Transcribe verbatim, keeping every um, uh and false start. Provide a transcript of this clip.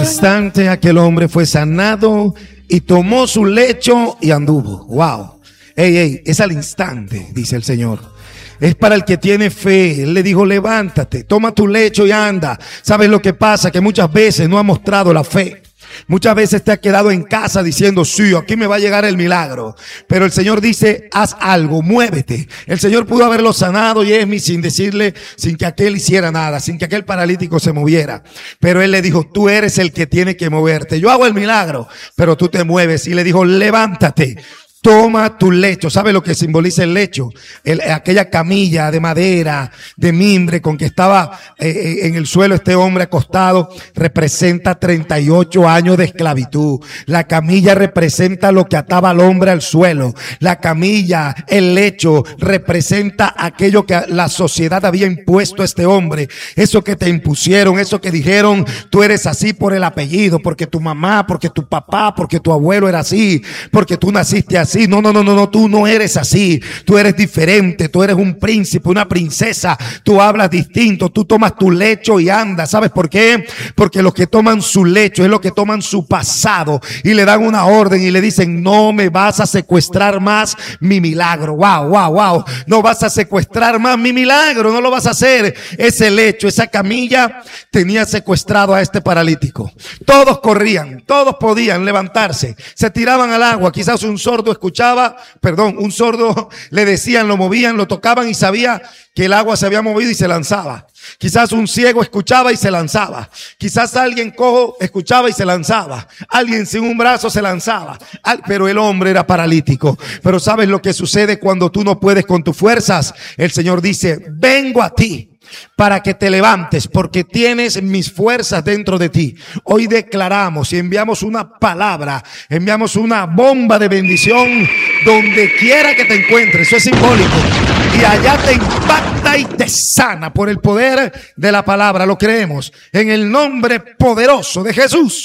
Instante aquel hombre fue sanado y tomó su lecho y anduvo. Wow. Ey, ey, es al instante, dice el Señor. Es para el que tiene fe. Él le dijo, levántate, toma tu lecho y anda. ¿Sabes lo que pasa? Que muchas veces no ha mostrado la fe. Muchas veces te has quedado en casa diciendo, sí, aquí me va a llegar el milagro. Pero el Señor dice, haz algo, muévete. El Señor pudo haberlo sanado, Yesmi, sin decirle, sin que aquel hiciera nada, sin que aquel paralítico se moviera. Pero Él le dijo, tú eres el que tiene que moverte. Yo hago el milagro, pero tú te mueves. Y le dijo, levántate. Toma tu lecho. ¿Sabe lo que simboliza el lecho? El, aquella camilla de madera, de mimbre con que estaba eh, en el suelo este hombre acostado, representa treinta y ocho años de esclavitud. La camilla representa lo que ataba al hombre al suelo. La camilla, el lecho, representa aquello que la sociedad había impuesto a este hombre. Eso que te impusieron, eso que dijeron, tú eres así por el apellido, porque tu mamá, porque tu papá, porque tu abuelo era así, porque tú naciste así. Sí, no, no, no, no, no, tú no eres así, tú eres diferente, tú eres un príncipe, una princesa, tú hablas distinto, tú tomas tu lecho y andas. ¿Sabes por qué? Porque los que toman su lecho es los que toman su pasado y le dan una orden y le dicen, no me vas a secuestrar más mi milagro. Wow, wow, wow, no vas a secuestrar más mi milagro, no lo vas a hacer. Ese lecho, esa camilla tenía secuestrado a este paralítico. Todos corrían, todos podían levantarse, se tiraban al agua. Quizás un sordo escuchaba, perdón, un sordo le decían, lo movían, lo tocaban y sabía que el agua se había movido y se lanzaba. Quizás un ciego escuchaba y se lanzaba. Quizás alguien cojo escuchaba y se lanzaba. Alguien sin un brazo se lanzaba. Pero el hombre era paralítico. Pero ¿sabes lo que sucede cuando tú no puedes con tus fuerzas? El Señor dice, vengo a ti para que te levantes, porque tienes mis fuerzas dentro de ti. Hoy declaramos y enviamos una palabra, enviamos una bomba de bendición donde quiera que te encuentres. Eso es simbólico. Y allá te impacta y te sana por el poder de la palabra. Lo creemos en el nombre poderoso de Jesús.